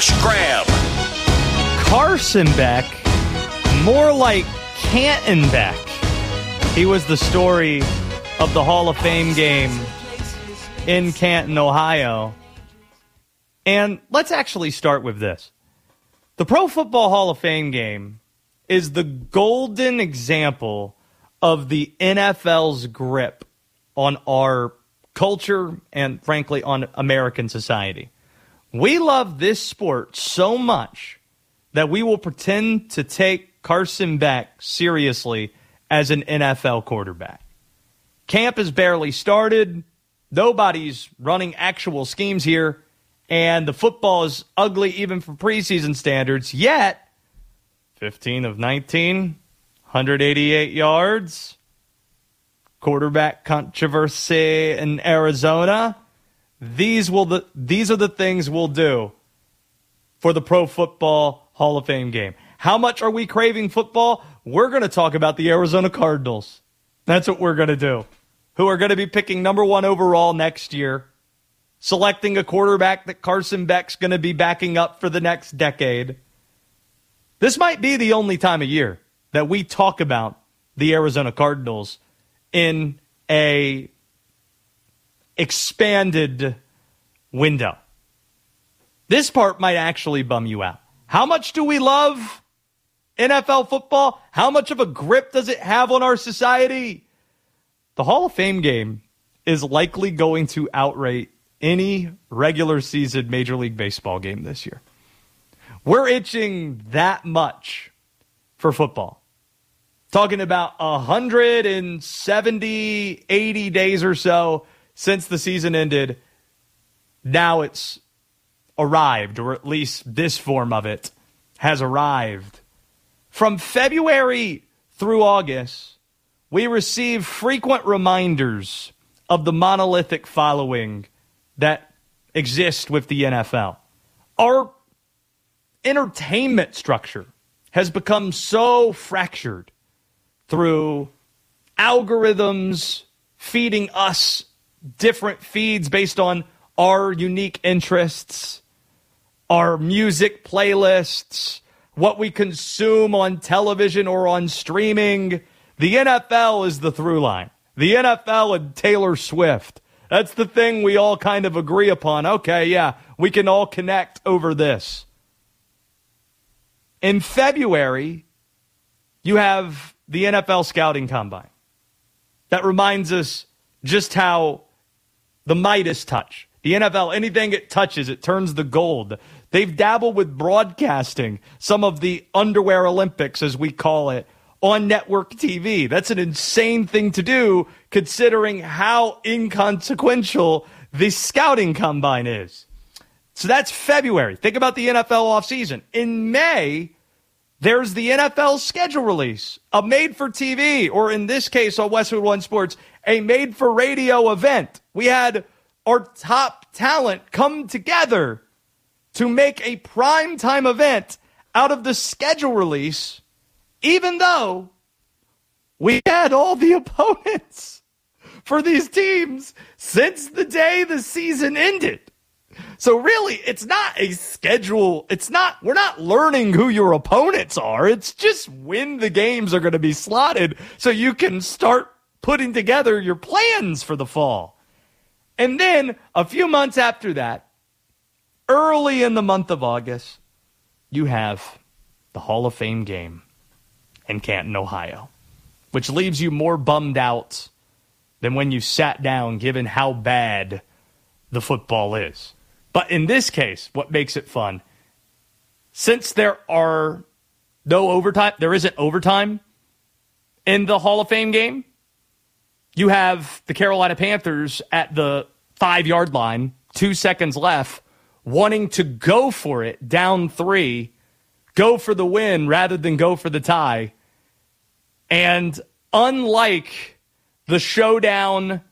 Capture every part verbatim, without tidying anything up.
Graham. Carson Beck, more like Canton Beck. He was the story of the Hall of Fame game in Canton, Ohio. And let's actually start with this. The Pro Football Hall of Fame game is the golden example of the N F L's grip on our culture and, frankly, on American society. We love this sport so much that we will pretend to take Carson Beck seriously as an N F L quarterback. Camp has barely started. Nobody's running actual schemes here. And the football is ugly even for preseason standards. Yet, fifteen of nineteen, one hundred eighty-eight yards. Quarterback controversy in Arizona. These will the these are the things we'll do for the Pro Football Hall of Fame game. How much are we craving football? We're going to talk about the Arizona Cardinals. That's what we're going to do. Who are going to be picking number one overall next year, selecting a quarterback that Carson Beck's going to be backing up for the next decade. This might be the only time of year that we talk about the Arizona Cardinals in a expanded window. This part might actually bum you out. How much do we love N F L football? How much of a grip does it have on our society? The Hall of Fame game is likely going to outrate any regular season Major League Baseball game this year. We're itching that much for football. Talking about one hundred seventy, eighty days or so since the season ended. Now it's arrived, or at least this form of it has arrived. From February through August, we receive frequent reminders of the monolithic following that exist with the N F L. Our entertainment structure has become so fractured through algorithms feeding us different feeds based on our unique interests, our music playlists, what we consume on television or on streaming. The N F L is the through line. The N F L and Taylor Swift. That's the thing we all kind of agree upon. Okay, yeah, we can all connect over this. In February, you have the N F L Scouting Combine. That reminds us just how the Midas touch. The N F L, anything it touches, it turns the gold. They've dabbled with broadcasting some of the underwear Olympics, as we call it, on network T V. That's an insane thing to do, considering how inconsequential the Scouting Combine is. So that's February. Think about the N F L offseason. In May, there's the N F L schedule release, a made-for-T V, or in this case on Westwood One Sports, a made-for-radio event. We had our top talent come together to make a primetime event out of the schedule release, even though we had all the opponents for these teams since the day the season ended. So really, it's not a schedule. It's not, we're not learning who your opponents are. It's just when the games are going to be slotted so you can start putting together your plans for the fall. And then a few months after that, early in the month of August, you have the Hall of Fame game in Canton, Ohio, which leaves you more bummed out than when you sat down, given how bad the football is. But in this case, what makes it fun, since there are no overtime, there isn't overtime in the Hall of Fame game, you have the Carolina Panthers at the five-yard line, two seconds left, wanting to go for it, down three, go for the win rather than go for the tie. And unlike the showdown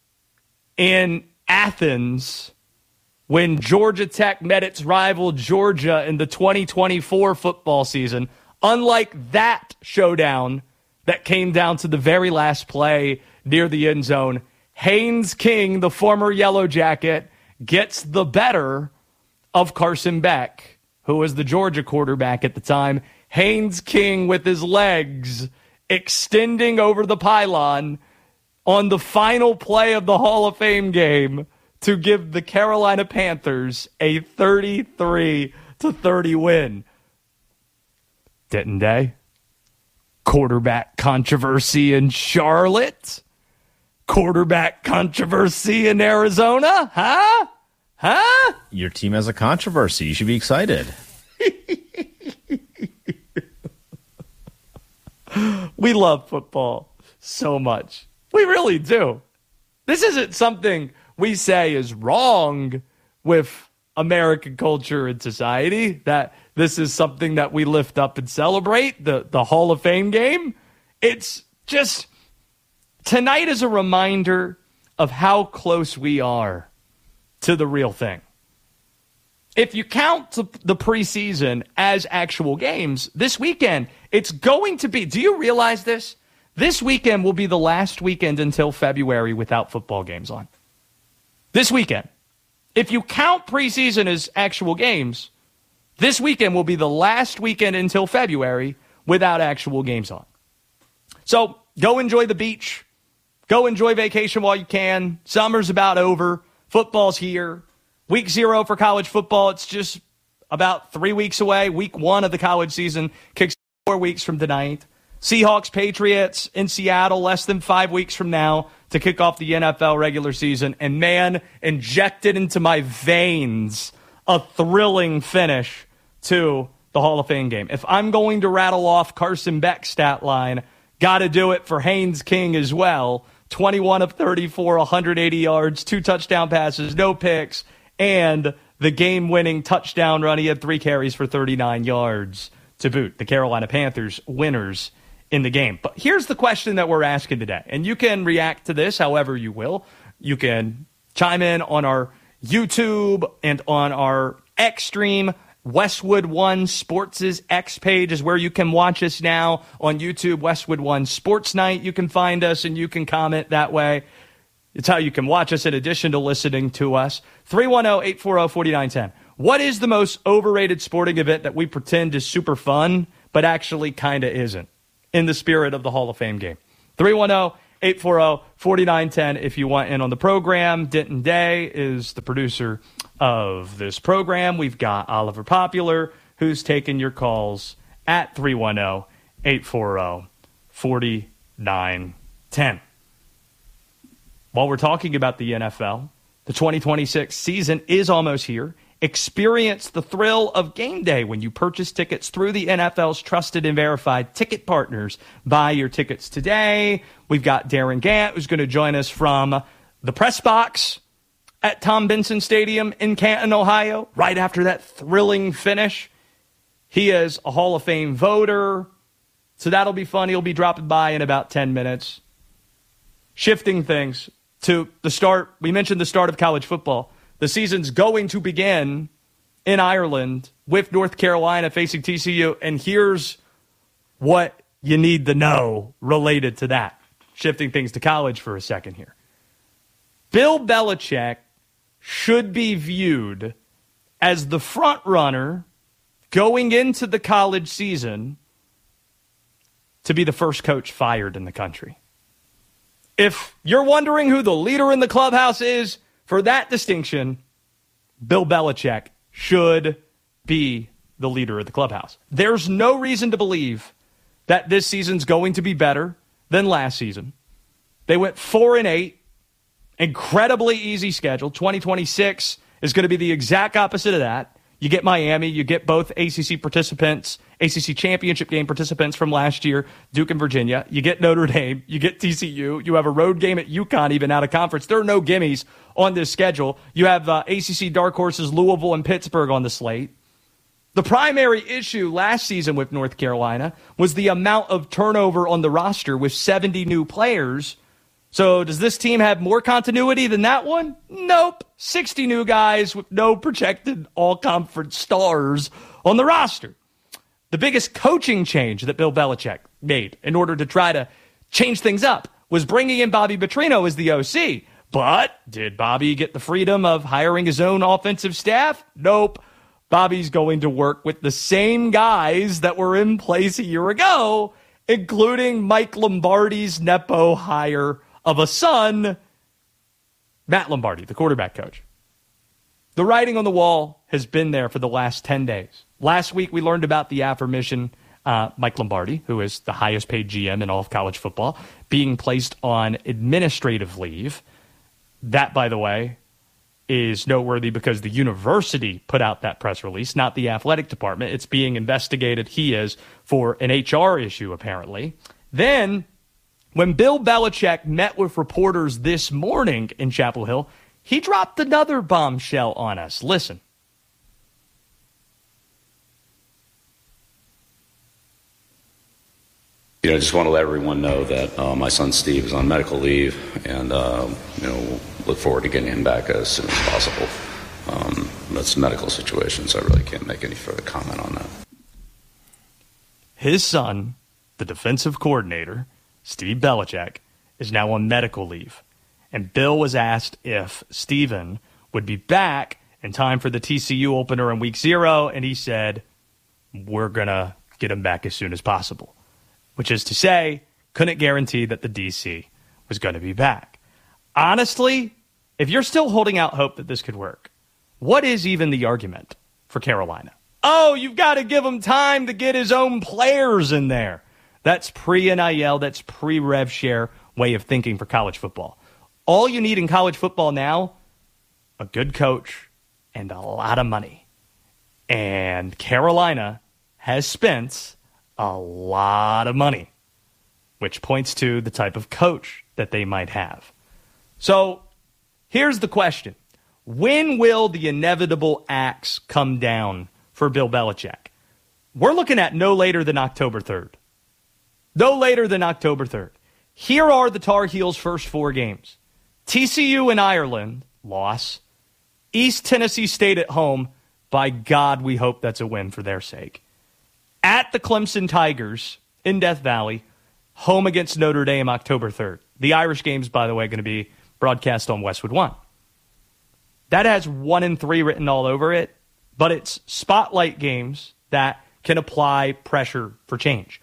in Athens, when Georgia Tech met its rival Georgia in the twenty twenty-four football season, unlike that showdown that came down to the very last play near the end zone, Haynes King, the former Yellow Jacket, gets the better of Carson Beck who was the Georgia quarterback at the time, Haynes King with his legs extending over the pylon on the final play of the Hall of Fame game to give the Carolina Panthers a thirty-three to thirty win. Didn't they? Quarterback controversy in Charlotte? Quarterback controversy in Arizona? Huh? Huh? Your team has a controversy. You should be excited. We love football so much. We really do. This isn't something we say is wrong with American culture and society, that this is something that we lift up and celebrate, the, the Hall of Fame game. It's just, tonight is a reminder of how close we are to the real thing. If you count the preseason as actual games, this weekend, it's going to be, do you realize this? This weekend will be the last weekend until February without football games on. This weekend. If you count preseason as actual games, this weekend will be the last weekend until February without actual games on. So go enjoy the beach. Go enjoy vacation while you can. Summer's about over. Football's here. Week zero for college football, it's just about three weeks away. Week one of the college season kicks four weeks from tonight. Seahawks, Patriots in Seattle less than five weeks from now to kick off the N F L regular season. And man, injected into my veins a thrilling finish to the Hall of Fame game. If I'm going to rattle off Carson Beck's stat line, got to do it for Haynes King as well. twenty-one of thirty-four, one hundred eighty yards, two touchdown passes, no picks, and the game-winning touchdown run. He had three carries for thirty-nine yards to boot. The Carolina Panthers winners in the game. But here's the question that we're asking today, and you can react to this however you will. You can chime in on our YouTube and on our X stream. Westwood One Sports' X page is where you can watch us now on YouTube. Westwood One Sports Night. You can find us and you can comment that way. It's how you can watch us in addition to listening to us. three one zero, eight four zero, four nine one zero. What is the most overrated sporting event that we pretend is super fun, but actually kind of isn't, in the spirit of the Hall of Fame game? three one zero, eight four zero, four nine one zero if you want in on the program. Denton Day is the producer of this program. We've got Oliver Popular, who's taking your calls at three one zero, eight four zero, four nine one zero. While we're talking about the N F L, the twenty twenty-six season is almost here. Experience the thrill of game day when you purchase tickets through the N F L's trusted and verified ticket partners. Buy your tickets today. We've got Darren Gant, who's going to join us from the press box at Tom Benson Stadium in Canton, Ohio, right after that thrilling finish. He is a Hall of Fame voter, so that'll be fun. He'll be dropping by in about ten minutes. Shifting things to the start, we mentioned the start of college football. The season's going to begin in Ireland with North Carolina facing T C U, and here's what you need to know related to that. Shifting things to college for a second here. Bill Belichick should be viewed as the front runner going into the college season to be the first coach fired in the country. If you're wondering who the leader in the clubhouse is, for that distinction, Bill Belichick should be the leader of the clubhouse. There's no reason to believe that this season's going to be better than last season. They went four and eight, incredibly easy schedule. twenty twenty-six is going to be the exact opposite of that. You get Miami, you get both A C C participants, A C C championship game participants from last year, Duke and Virginia. You get Notre Dame, you get T C U. You have a road game at UConn, even out of conference. There are no gimmies on this schedule. You have uh, A C C dark horses Louisville and Pittsburgh on the slate. The primary issue last season with North Carolina was the amount of turnover on the roster with seventy new players. So does this team have more continuity than that one? Nope. sixty new guys with no projected all-conference stars on the roster. The biggest coaching change that Bill Belichick made in order to try to change things up was bringing in Bobby Petrino as the O C. But did Bobby get the freedom of hiring his own offensive staff? Nope. Bobby's going to work with the same guys that were in place a year ago, including Mike Lombardi's Nepo hire of a son, Matt Lombardi, the quarterback coach. The writing on the wall has been there for the last ten days. Last week, we learned about the aforementioned uh, Mike Lombardi, who is the highest paid G M in all of college football, being placed on administrative leave. That, by the way, is noteworthy because the university put out that press release, not the athletic department. It's being investigated, he is, for an H R issue, apparently. Then, when Bill Belichick met with reporters this morning in Chapel Hill, he dropped another bombshell on us. Listen. You know, I just want to let everyone know that uh, my son Steve is on medical leave, and uh, you know, we'll look forward to getting him back as soon as possible. Um, that's a medical situation, so I really can't make any further comment on that. His son, the defensive coordinator, Steve Belichick, is now on medical leave, and Bill was asked if Steven would be back in time for the T C U opener in week zero, and he said, "We're gonna get him back as soon as possible." Which is to say, couldn't guarantee that the D C was going to be back. Honestly, if you're still holding out hope that this could work, what is even the argument for Carolina? Oh, you've got to give him time to get his own players in there. That's pre-N I L, that's pre-rev share way of thinking for college football. All you need in college football now, a good coach and a lot of money. And Carolina has spent a lot of money, which points to the type of coach that they might have. So here's the question. When will the inevitable axe come down for Bill Belichick? We're looking at no later than October third. No later than October third. Here are the Tar Heels' first four games. T C U in Ireland, loss. East Tennessee State at home. By God, we hope that's a win for their sake. At the Clemson Tigers in Death Valley, home against Notre Dame October third. The Irish game's, by the way, going to be broadcast on Westwood One. That has one and three written all over it, but it's spotlight games that can apply pressure for change.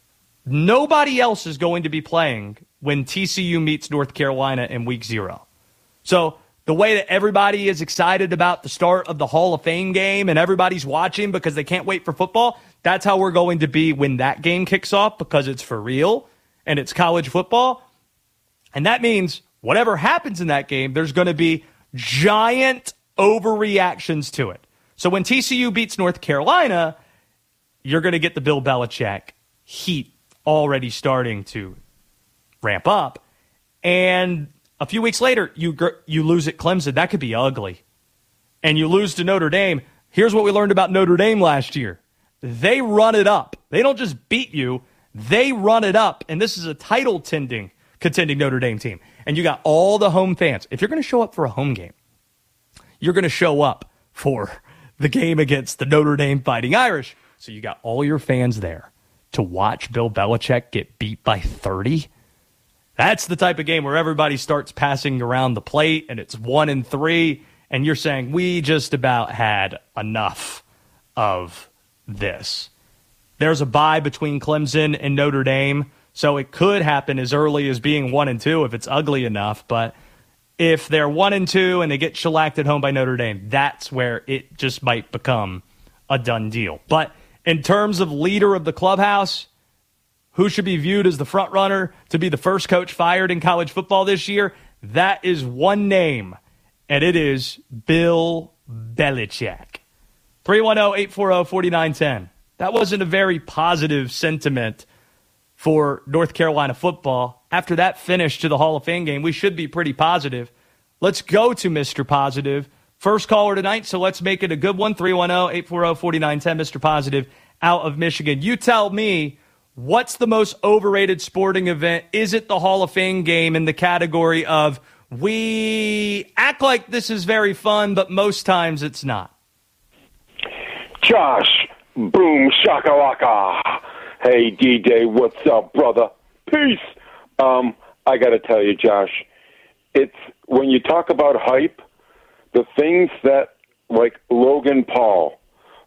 Nobody else is going to be playing when T C U meets North Carolina in week zero. So the way that everybody is excited about the start of the Hall of Fame game and everybody's watching because they can't wait for football, that's how we're going to be when that game kicks off because it's for real and it's college football. And that means whatever happens in that game, there's going to be giant overreactions to it. So when T C U beats North Carolina, you're going to get the Bill Belichick heat already starting to ramp up. And a few weeks later, you you lose at Clemson. That could be ugly. And you lose to Notre Dame. Here's what we learned about Notre Dame last year. They run it up. They don't just beat you. They run it up. And this is a title tending, contending Notre Dame team. And you got all the home fans. If you're going to show up for a home game, you're going to show up for the game against the Notre Dame Fighting Irish. So you got all your fans there to watch Bill Belichick get beat by thirty. That's the type of game where everybody starts passing around the plate and it's one and three, and you're saying, we just about had enough of this. There's a bye between Clemson and Notre Dame, so it could happen as early as being one and two if it's ugly enough, but if they're one and two and they get shellacked at home by Notre Dame, that's where it just might become a done deal. But in terms of leader of the clubhouse, who should be viewed as the front runner to be the first coach fired in college football this year? That is one name, and it is Bill Belichick. three one zero, eight four zero, four nine one zero. That wasn't a very positive sentiment for North Carolina football. After that finish to the Hall of Fame game, we should be pretty positive. Let's go to Mister Positive. First caller tonight, so let's make it a good one. three one zero, eight four zero, four nine one zero, Mister Positive out of Michigan. You tell me, what's the most overrated sporting event? Is it the Hall of Fame game in the category of we act like this is very fun, but most times it's not? Josh, boom, shakalaka. Hey, D-Day, what's up, brother? Peace. Um, I got to tell you, Josh, it's when you talk about hype, the things that, like Logan Paul,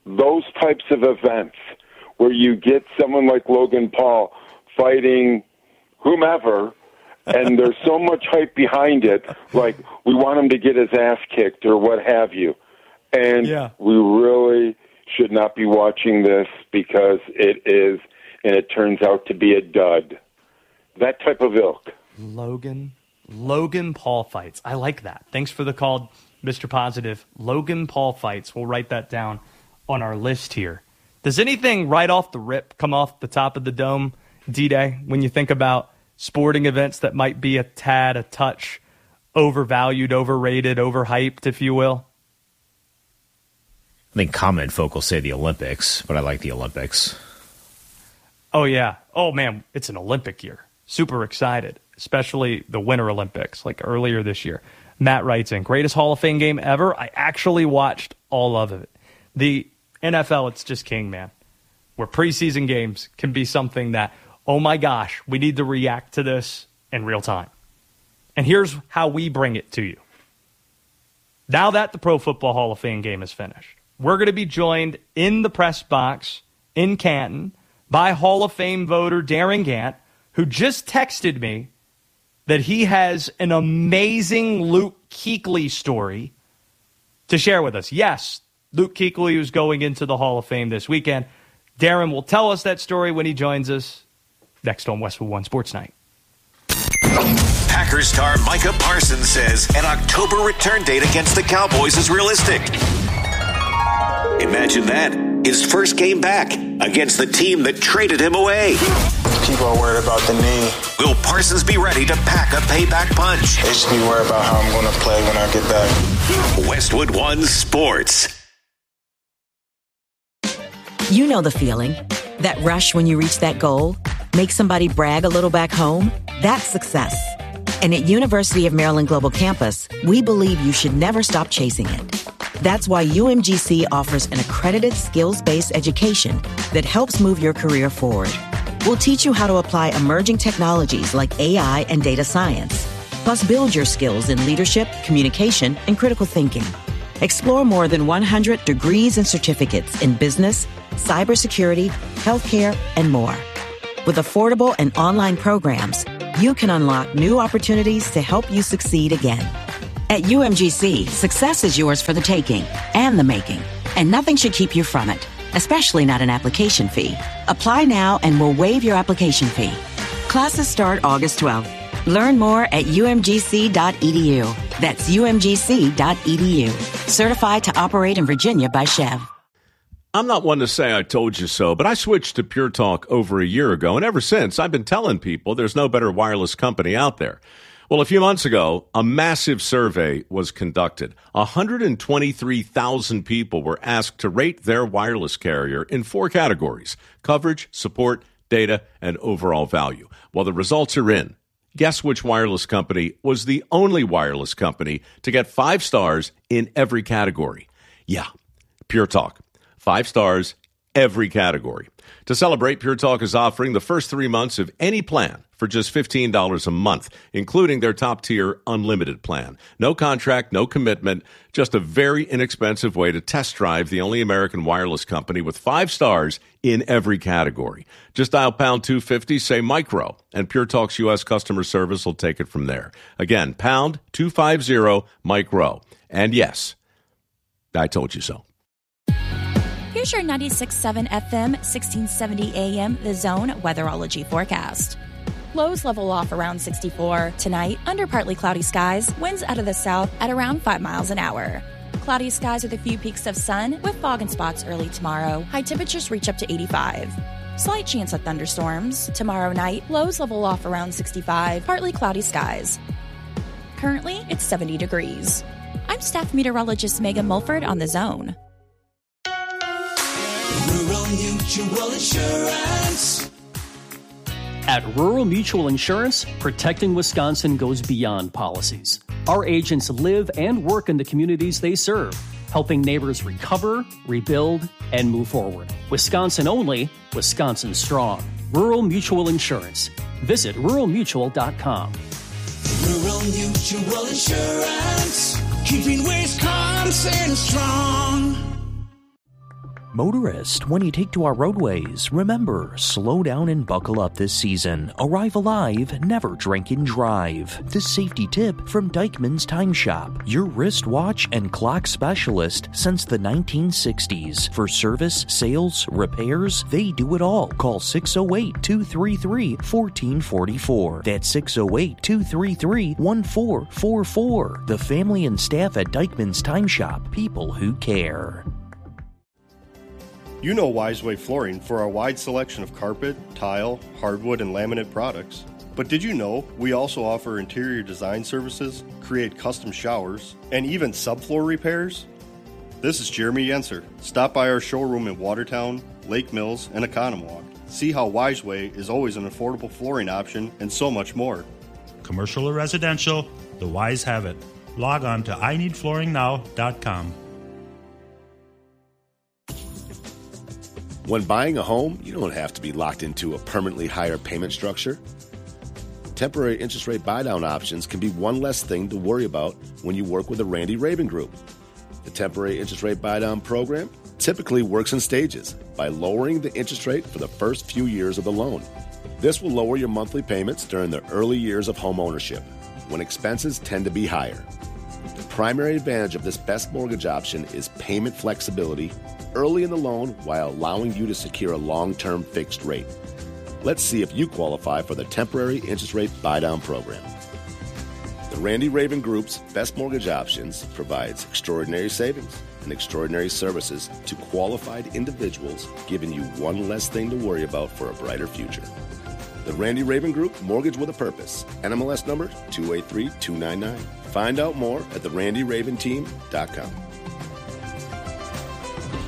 those types of events where you get someone like Logan Paul fighting whomever, and there's so much hype behind it, like we want him to get his ass kicked or what have you. And yeah. we really should not be watching this because it is, and it turns out to be a dud. That type of ilk. Logan, Logan Paul fights. I like that. Thanks for the call, Mister Positive. Logan Paul fights. We'll write that down on our list here. Does anything right off the rip come off the top of the dome, D-Day, when you think about sporting events that might be a tad, a touch overvalued, overrated, overhyped, if you will? I think common folk will say the Olympics, but I like the Olympics. Oh, yeah. Oh, man, it's an Olympic year. Super excited, especially the Winter Olympics, like earlier this year. Matt writes in, greatest Hall of Fame game ever. I actually watched all of it. The N F L, it's just king, man. Where preseason games can be something that, oh my gosh, we need to react to this in real time. And here's how we bring it to you. Now that the Pro Football Hall of Fame game is finished, we're going to be joined in the press box in Canton by Hall of Fame voter Darren Gant, who just texted me that he has an amazing Luke Kuechly story to share with us. Yes, Luke Kuechly is going into the Hall of Fame this weekend. Darren will tell us that story when he joins us next on Westwood One Sports Night. Packers star Micah Parsons says an October return date against the Cowboys is realistic. Imagine that. His first game back against the team that traded him away. People are worried about the knee. Will Parsons be ready to pack a payback punch? They should be worried about how I'm going to play when I get back. Westwood One Sports. You know the feeling. That rush when you reach that goal. Make somebody brag a little back home. That's success. And at University of Maryland Global Campus, we believe you should never stop chasing it. That's why U M G C offers an accredited skills-based education that helps move your career forward. We'll teach you how to apply emerging technologies like A I and data science, plus build your skills in leadership, communication, and critical thinking. Explore more than one hundred degrees and certificates in business, cybersecurity, healthcare, and more. With affordable and online programs, you can unlock new opportunities to help you succeed again. At U M G C, success is yours for the taking and the making, and nothing should keep you from it, especially not an application fee. Apply now and we'll waive your application fee. Classes start August twelfth. Learn more at U M G C dot E D U. That's U M G C dot E D U. Certified to operate in Virginia by Chev. I'm not one to say I told you so, but I switched to Pure Talk over a year ago, and ever since, I've been telling people there's no better wireless company out there. Well, a few months ago, a massive survey was conducted. one hundred twenty-three thousand people were asked to rate their wireless carrier in four categories: coverage, support, data, and overall value. Well, the results are in. Guess which wireless company was the only wireless company to get five stars in every category? Yeah, Pure Talk. Five stars, every category. To celebrate, Pure Talk is offering the first three months of any plan for just fifteen dollars a month, including their top-tier unlimited plan. No contract, no commitment, just a very inexpensive way to test drive the only American wireless company with five stars in every category. Just dial pound two fifty, say micro, and Pure Talk's U S customer service will take it from there. Again, pound two fifty, micro. And yes, I told you so. Here's your ninety-six point seven F M, sixteen seventy A M, The Zone weatherology forecast. Lows level off around sixty-four. Tonight, under partly cloudy skies, winds out of the south at around five miles an hour. Cloudy skies with a few peaks of sun, with fog in spots early tomorrow. High temperatures reach up to eighty-five. Slight chance of thunderstorms. Tomorrow night, lows level off around sixty-five, partly cloudy skies. Currently, it's seventy degrees. I'm staff meteorologist Megan Mulford on The Zone. Rural Mutual Insurance. At Rural Mutual Insurance, protecting Wisconsin goes beyond policies. Our agents live and work in the communities they serve, helping neighbors recover, rebuild, and move forward. Wisconsin only, Wisconsin strong. Rural Mutual Insurance. Visit rural mutual dot com. Rural Mutual Insurance, keeping Wisconsin strong. Motorist, when you take to our roadways, remember, slow down and buckle up this season. Arrive alive, never drink and drive. This safety tip from Dykeman's Time Shop, your wristwatch and clock specialist since the nineteen sixties. For service, sales, repairs, they do it all. Call six oh eight, two three three, one four four four. That's six oh eight, two three three, one four four four. The family and staff at Dykeman's Time Shop, people who care. You know Wiseway Flooring for our wide selection of carpet, tile, hardwood, and laminate products. But did you know we also offer interior design services, create custom showers, and even subfloor repairs? This is Jeremy Yenser. Stop by our showroom in Watertown, Lake Mills, and Oconomowoc. See how Wiseway is always an affordable flooring option and so much more. Commercial or residential, the Wise have it. Log on to I need flooring now dot com. When buying a home, you don't have to be locked into a permanently higher payment structure. Temporary interest rate buy-down options can be one less thing to worry about when you work with the Randy Raven Group. The temporary interest rate buy-down program typically works in stages by lowering the interest rate for the first few years of the loan. This will lower your monthly payments during the early years of home ownership, when expenses tend to be higher. The primary advantage of this best mortgage option is payment flexibility early in the loan while allowing you to secure a long-term fixed rate. Let's see if you qualify for the temporary interest rate buy-down program. The Randy Raven Group's Best Mortgage Options provides extraordinary savings and extraordinary services to qualified individuals, giving you one less thing to worry about for a brighter future. The Randy Raven Group, Mortgage with a Purpose. N M L S number two eight three two nine nine. Find out more at the randy raven team dot com.